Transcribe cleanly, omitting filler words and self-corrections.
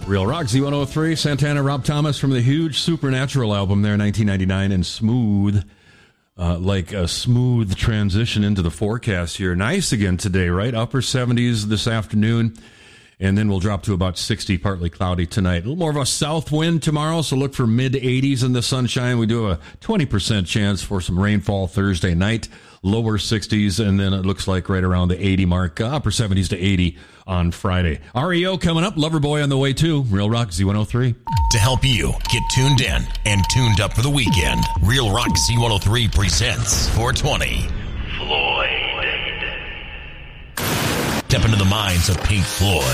Real Rock Z103, Santana, Rob Thomas from the huge Supernatural album there, 1999, and Smooth, like a smooth transition into the forecast here. Nice again today, right? Upper 70s this afternoon, and then we'll drop to about 60, partly cloudy tonight. A little more of a south wind tomorrow, so look for mid-80s in the sunshine. We do have a 20% chance for some rainfall Thursday night, lower 60s, and then it looks like right around the 80 mark, upper 70s to 80 on Friday. REO coming up, Loverboy on the way too. Real Rock Z103. To help you get tuned in and tuned up for the weekend, Real Rock Z103 presents 420. Floyd. Step into the minds of Pink Floyd.